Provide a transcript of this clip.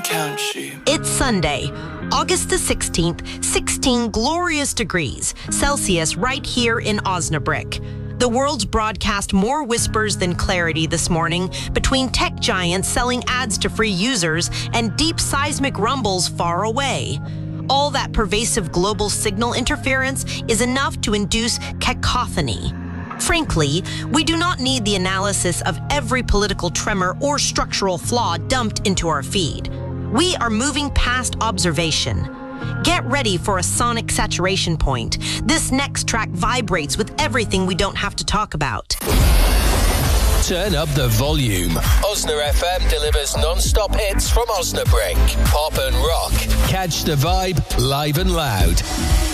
Count sheep. It's Sunday, August the 16th, 16 glorious degrees Celsius right here in Osnabrück. The world's broadcast more whispers than clarity this morning between tech giants selling ads to free users and deep seismic rumbles far away. All that pervasive global signal interference is enough to induce cacophony. Frankly, we do not need the analysis of every political tremor or structural flaw dumped into our feed. We are moving past observation. Get ready for a sonic saturation point. This next track vibrates with everything we don't have to talk about. Turn up the volume. Osna FM delivers non-stop hits from Osnabrück. Pop and rock. Catch the vibe live and loud.